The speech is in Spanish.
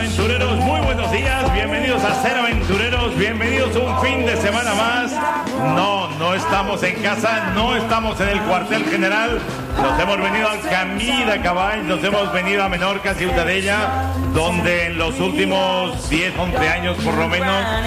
Aventureros, muy buenos días, bienvenidos a Ser Aventureros, bienvenidos a un fin de semana más. No estamos en casa, no estamos en el cuartel general, nos hemos venido al Camí de Caball, nos hemos venido a Menorca, Ciutadella, donde en los últimos 10, 11 años por lo menos